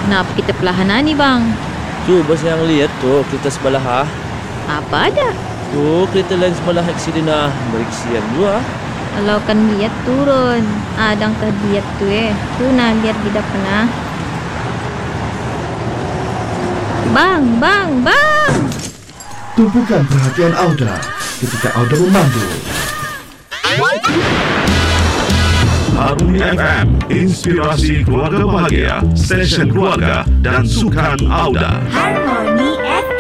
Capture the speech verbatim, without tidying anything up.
Kenapa kita perlahan ni bang? Tu bos yang lihat tu kereta sebelah ha. Apa ada? Tu kereta lain sebelah aksiden ah. Beriksian dua. Kalau kan lihat turun. Adang tak lihat tu eh. Tu nah lihat di depan ah. Bang, bang, bang. Tumpukan perhatian Auda ketika Auda memandu. Harmoni F M, inspirasi keluarga bahagia, stesen keluarga dan sukan Auda. Harmoni F M.